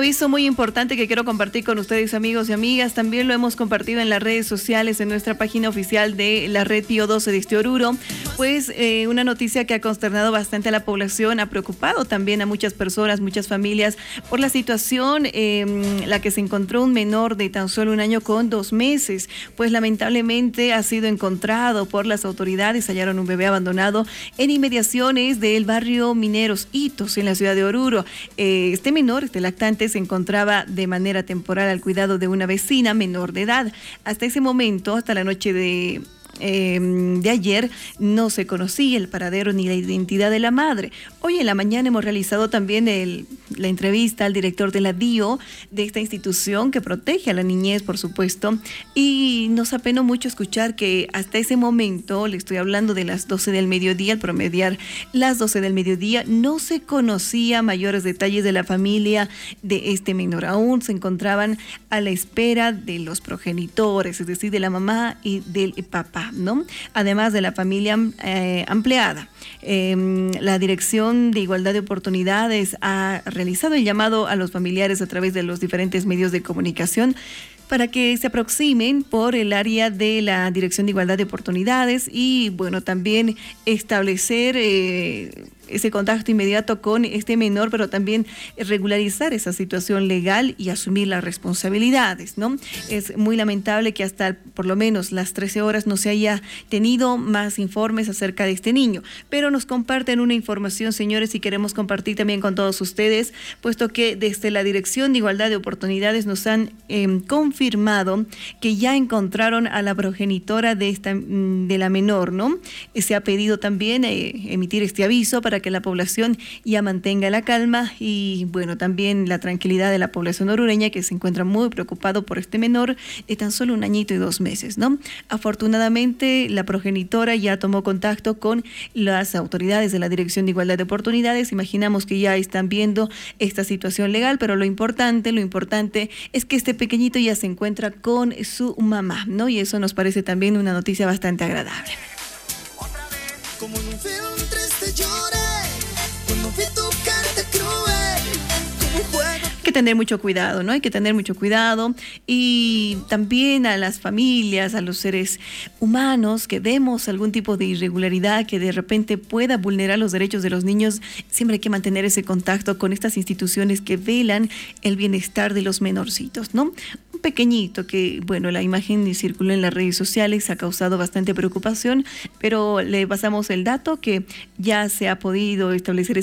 aviso muy importante que quiero compartir con ustedes, amigos y amigas. También lo hemos compartido en las redes sociales, en nuestra página oficial de la red Pío 12 de este Oruro. Pues una noticia que ha consternado bastante a la población, ha preocupado también a muchas personas, muchas familias, por la situación la que se encontró un menor de tan solo 1 año con 2 meses. Pues lamentablemente ha sido encontrado por las autoridades. Hallaron un bebé abandonado en inmediaciones del barrio Mineros Hitos, en la ciudad de Oruro. Este menor, este lactante, se encontraba de manera temporal al cuidado de una vecina menor de edad. Hasta ese momento, hasta la noche de ayer, no se conocía el paradero ni la identidad de la madre. Hoy en la mañana hemos realizado también la entrevista al director de la DIO, de esta institución que protege a la niñez, por supuesto, y nos apenó mucho escuchar que hasta ese momento, le estoy hablando de las 12 del mediodía, al promediar las 12 del mediodía, no se conocía mayores detalles de la familia de este menor. Aún se encontraban a la espera de los progenitores, es decir, de la mamá y del papá, ¿no? Además de la familia ampliada. La Dirección de Igualdad de Oportunidades ha realizado el llamado a los familiares a través de los diferentes medios de comunicación para que se aproximen por el área de la Dirección de Igualdad de Oportunidades y, bueno, también establecer ese contacto inmediato con este menor, pero también regularizar esa situación legal y asumir las responsabilidades, ¿no? Es muy lamentable que hasta por lo menos las 13 horas no se haya tenido más informes acerca de este niño, pero nos comparten una información, señores, y queremos compartir también con todos ustedes, puesto que desde la Dirección de Igualdad de Oportunidades nos han confirmado que ya encontraron a la progenitora de la menor, ¿no? Se ha pedido también emitir este aviso para que la población ya mantenga la calma y, bueno, también la tranquilidad de la población orureña, que se encuentra muy preocupado por este menor de tan solo 1 añito y 2 meses, ¿no? Afortunadamente, la progenitora ya tomó contacto con las autoridades de la Dirección de Igualdad de Oportunidades. Imaginamos que ya están viendo esta situación legal, pero lo importante es que este pequeñito ya se encuentra con su mamá, ¿no? Y eso nos parece también una noticia bastante agradable. Otra vez, como en un film triste lloré, cuando vi tu carta cruel, como un juego. Hay que tener mucho cuidado, ¿no? Hay que tener mucho cuidado, y también a las familias, a los seres humanos que vemos algún tipo de irregularidad que de repente pueda vulnerar los derechos de los niños, siempre hay que mantener ese contacto con estas instituciones que velan el bienestar de los menorcitos, ¿no? Un pequeñito que, bueno, la imagen circuló en las redes sociales, ha causado bastante preocupación, pero le pasamos el dato que ya se ha podido establecer